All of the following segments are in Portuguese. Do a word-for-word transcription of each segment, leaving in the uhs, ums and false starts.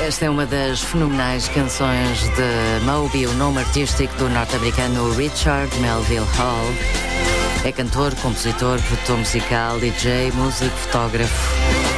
Esta é uma das fenomenais canções de Moby, o nome artístico do norte-americano Richard Melville Hall. É cantor, compositor, produtor musical, D J, músico, fotógrafo.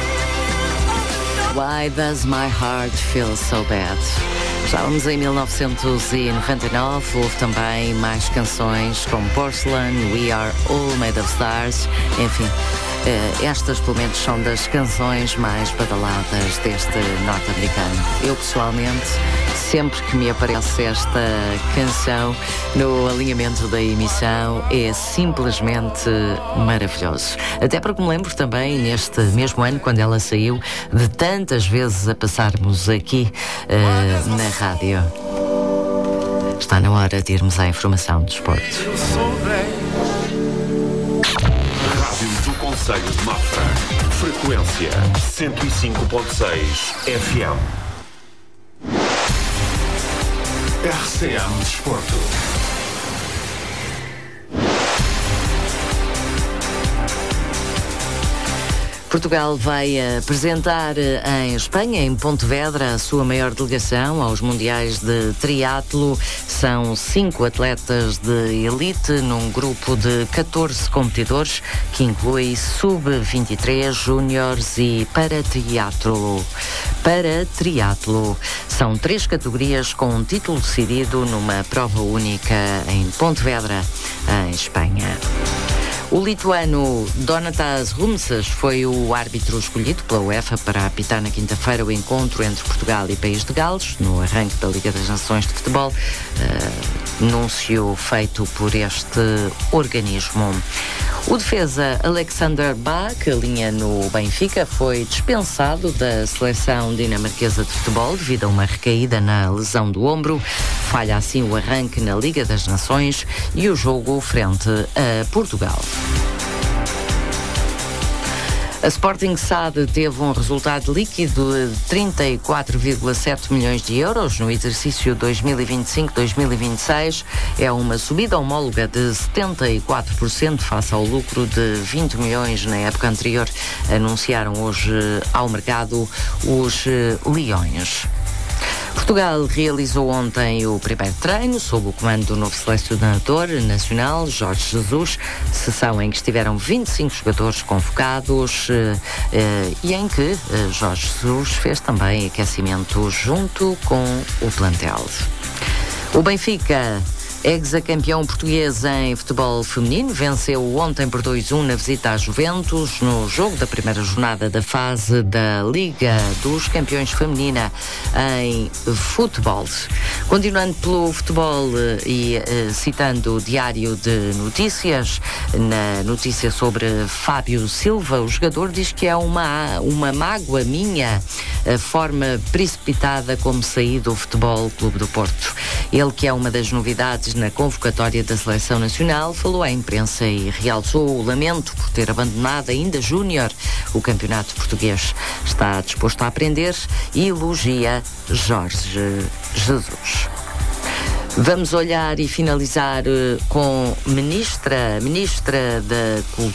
Why Does My Heart Feel So Bad? Estávamos em mil novecentos e noventa e nove, houve também mais canções como Porcelain, We Are All Made of Stars, enfim. Uh, estas, pelo menos, são das canções mais badaladas deste norte-americano. Eu, pessoalmente, sempre que me aparece esta canção no alinhamento da emissão, é simplesmente maravilhoso. Até porque me lembro também, neste mesmo ano, quando ela saiu, de tantas vezes a passarmos aqui uh, na rádio. Está na hora de irmos à informação do desporto. Conselho de Mafra, frequência cento e cinco ponto seis F M. R C M Desporto. Portugal vai apresentar em Espanha, em Pontevedra, a sua maior delegação aos Mundiais de Triatlo. São cinco atletas de elite num grupo de catorze competidores, que inclui sub vinte e três, júniores e para triatlo. Para triatlo. São três categorias com um título decidido numa prova única em Pontevedra, em Espanha. O lituano Donatas Rumsas foi o árbitro escolhido pela UEFA para apitar na quinta-feira o encontro entre Portugal e País de Gales, no arranque da Liga das Nações de Futebol, uh, anúncio feito por este organismo. O defesa Alexander Bach, que alinha no Benfica, foi dispensado da seleção dinamarquesa de futebol devido a uma recaída na lesão do ombro. Falha assim o arranque na Liga das Nações e o jogo frente a Portugal. A Sporting S A D teve um resultado líquido de trinta e quatro vírgula sete milhões de euros no exercício dois mil e vinte e cinco dois mil e vinte e seis. É uma subida homóloga de setenta e quatro por cento face ao lucro de vinte milhões na época anterior, anunciaram hoje ao mercado os Leões. Portugal realizou ontem o primeiro treino sob o comando do novo selecionador nacional, Jorge Jesus, sessão em que estiveram vinte e cinco jogadores convocados eh, eh, e em que eh, Jorge Jesus fez também aquecimento junto com o plantel. O Benfica, ex-campeão português em futebol feminino, venceu ontem por dois a um na visita à Juventus, no jogo da primeira jornada da fase da Liga dos Campeões Feminina em futebol. Continuando pelo futebol e uh, citando o Diário de Notícias, na notícia sobre Fábio Silva, o jogador diz que é uma, uma mágoa minha a forma precipitada como saí do Futebol Clube do Porto. Ele, que é uma das novidades na convocatória da Seleção Nacional, falou à imprensa e realçou o lamento por ter abandonado ainda júnior o campeonato português. Está disposto a aprender e elogia Jorge Jesus. Vamos olhar e finalizar uh, com ministra, ministra da Cultura.